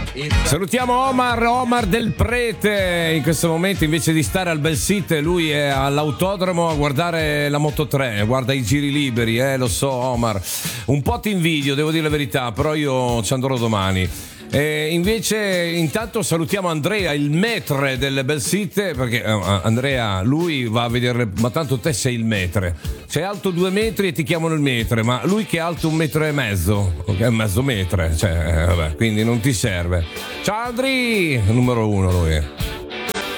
Salutiamo Omar del Prete. In questo momento, invece di stare al Belsit, lui è all'autodromo a guardare la Moto3, guarda i giri liberi, lo so Omar. Un po' ti invidio, devo dire la verità, però io ci andrò domani. Invece intanto salutiamo Andrea, il maître del Belsit, perché Andrea, lui va a vedere, ma tanto te sei il maître, sei alto 2 metri e ti chiamano il maître, ma lui che è alto 1,5 metri, è mezzo metro, cioè vabbè, quindi non ti serve. Ciao Andri, numero 1 lui.